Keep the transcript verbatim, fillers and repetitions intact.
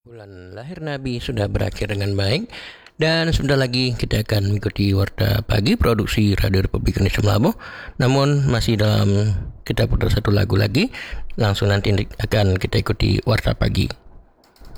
Bulan lahir Nabi sudah berakhir dengan baik dan sebentar lagi kita akan mengikuti Warta Pagi produksi Radio Republik Indonesia Melabuh. Namun masih dalam kita putar satu lagu lagi, langsung nanti akan kita ikuti Warta Pagi.